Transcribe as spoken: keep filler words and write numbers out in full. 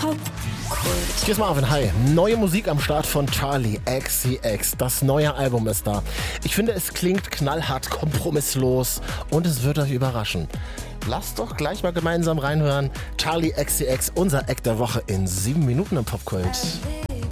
Popkult. Hier ist Marvin, hi. Neue Musik am Start von Charli X C X. Das neue Album ist da. Ich finde, es klingt knallhart, kompromisslos und es wird euch überraschen. Lasst doch gleich mal gemeinsam reinhören. Charli X C X, unser Act der Woche in sieben Minuten im Popkult.